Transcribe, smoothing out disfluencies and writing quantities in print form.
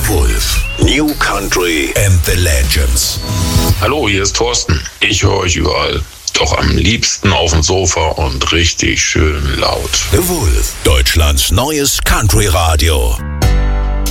The Wolf. New Country and the Legends. Hallo, hier ist Thorsten. Ich höre euch überall. Doch am liebsten auf dem Sofa und richtig schön laut. The Wolf. Deutschlands neues Country-Radio.